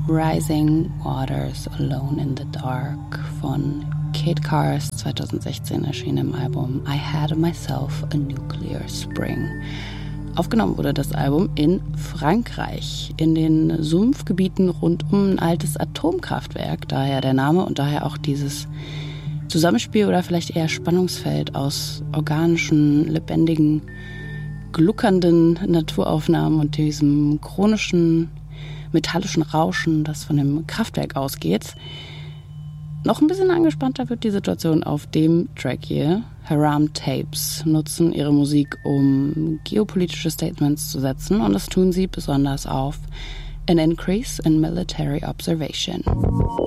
Rising Waters Alone in the Dark von Kate Cars 2016 erschien im Album I Had Myself a Nuclear Spring. Aufgenommen wurde das Album in Frankreich, in den Sumpfgebieten rund um ein altes Atomkraftwerk, daher der Name und daher auch dieses Zusammenspiel oder vielleicht eher Spannungsfeld aus organischen, lebendigen, gluckernden Naturaufnahmen und diesem chronischen, metallischen Rauschen, das von dem Kraftwerk ausgeht. Noch ein bisschen angespannter wird die Situation auf dem Track hier. Haram Tapes nutzen ihre Musik, um geopolitische Statements zu setzen, und das tun sie besonders auf An Increase in Military Observation.